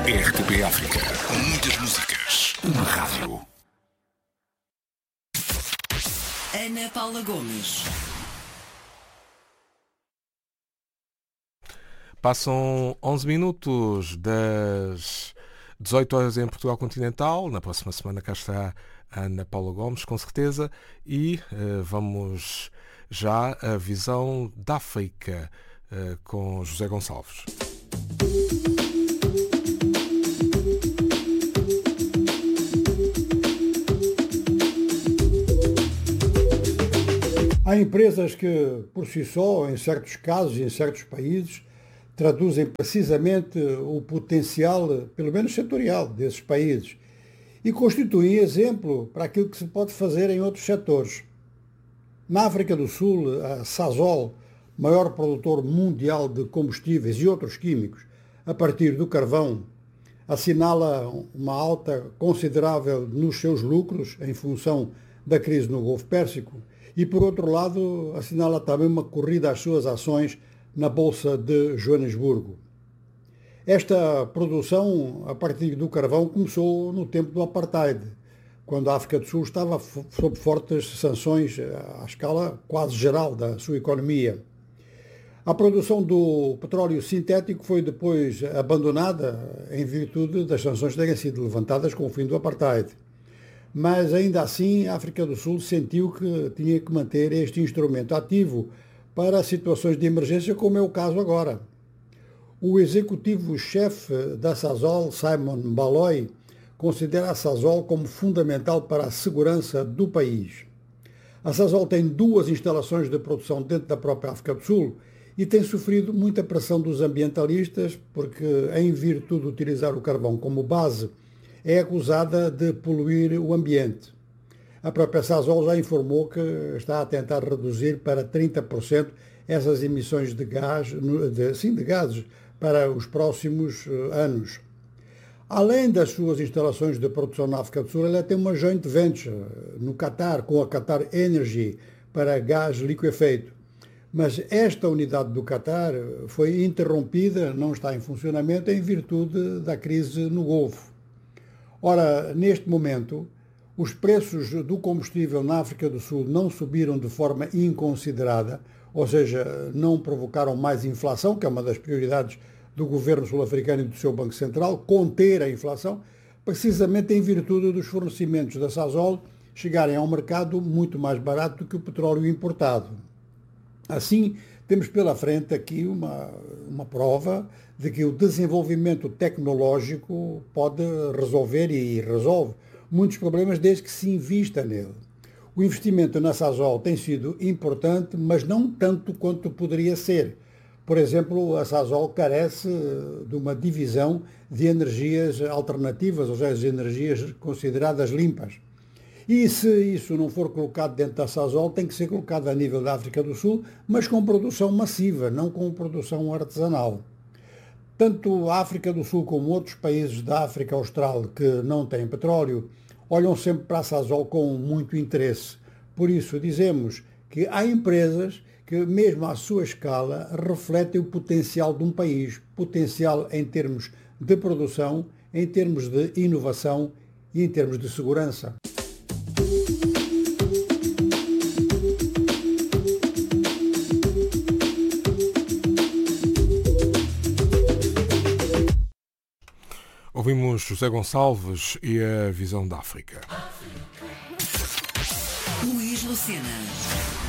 RTP África. Muitas músicas. Uma rádio. Ana Paula Gomes. Passam 11 minutos das 18 horas em Portugal Continental. Na próxima semana cá está a Ana Paula Gomes, com certeza. E vamos já à visão da África com José Gonçalves. Há empresas que, por si só, em certos casos e em certos países, traduzem precisamente o potencial, pelo menos setorial, desses países e constituem exemplo para aquilo que se pode fazer em outros setores. Na África do Sul, a Sasol, maior produtor mundial de combustíveis e outros químicos, a partir do carvão, assinala uma alta considerável nos seus lucros em função da crise no Golfo Pérsico e, por outro lado, assinala também uma corrida às suas ações na Bolsa de Joanesburgo. Esta produção, a partir do carvão, começou no tempo do Apartheid, quando a África do Sul estava sob fortes sanções à escala quase geral da sua economia. A produção do petróleo sintético foi depois abandonada em virtude das sanções terem sido levantadas com o fim do Apartheid. Mas ainda assim a África do Sul sentiu que tinha que manter este instrumento ativo para situações de emergência, como é o caso agora. O executivo-chefe da Sasol, Simon Baloyi, considera a Sasol como fundamental para a segurança do país. A Sasol tem 2 instalações de produção dentro da própria África do Sul e tem sofrido muita pressão dos ambientalistas porque, em virtude de utilizar o carvão como base, é acusada de poluir o ambiente. A própria Sasol já informou que está a tentar reduzir para 30% essas emissões de gases para os próximos anos. Além das suas instalações de produção na África do Sul, ela tem uma joint venture no Qatar, com a Qatar Energy, para gás liquefeito. Mas esta unidade do Qatar foi interrompida, não está em funcionamento, em virtude da crise no Golfo. Ora, neste momento, os preços do combustível na África do Sul não subiram de forma inconsiderada, ou seja, não provocaram mais inflação, que é uma das prioridades do governo sul-africano e do seu Banco Central, conter a inflação, precisamente em virtude dos fornecimentos da Sasol chegarem ao mercado muito mais barato do que o petróleo importado. Assim, temos pela frente aqui uma prova de que o desenvolvimento tecnológico pode resolver e resolve muitos problemas desde que se invista nele. O investimento na Sasol tem sido importante, mas não tanto quanto poderia ser. Por exemplo, a Sasol carece de uma divisão de energias alternativas, ou seja, de energias consideradas limpas. E se isso não for colocado dentro da Sasol, tem que ser colocado a nível da África do Sul, mas com produção massiva, não com produção artesanal. Tanto a África do Sul como outros países da África Austral que não têm petróleo olham sempre para a Sasol com muito interesse. Por isso dizemos que há empresas que, mesmo à sua escala, refletem o potencial de um país, potencial em termos de produção, em termos de inovação e em termos de segurança. Ouvimos José Gonçalves e a visão da África. Luís Lucena.